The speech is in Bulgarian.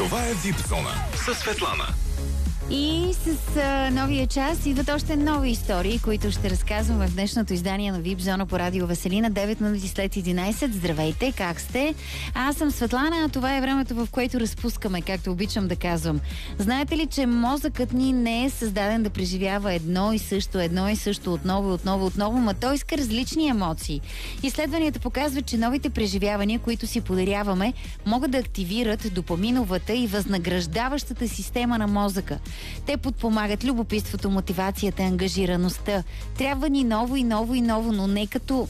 Това е VIP Зона с Светлана. И с новия час идват още нови истории, които ще разказваме в днешното издание на VIP Зона по Радио Веселина. 9 минути след 11. Здравейте, как сте? Аз съм Светлана, а това е времето, в което разпускаме, както обичам да казвам. Знаете ли, че мозъкът ни не е създаден да преживява едно и също, отново, ма той иска различни емоции. Изследванията показват, че новите преживявания, които си подаряваме, могат да активират допаминовата и възнаграждаващата система на мозъка. Те подпомагат любопитството, мотивацията, ангажираността. Трябва ни ново, но не като